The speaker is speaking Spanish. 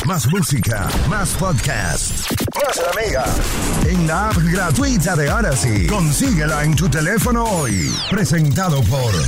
más música, más podcast, más la mega. En la app gratuita de Odyssey. Consíguela en tu teléfono hoy. Presentado por